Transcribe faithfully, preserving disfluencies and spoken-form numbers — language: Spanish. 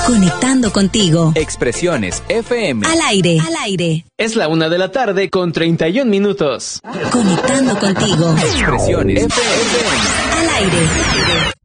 Conectando contigo. Expresiones F M. Al aire. Al aire. Es la una de la tarde con treinta y un minutos. Conectando contigo. Expresiones F M. Al aire.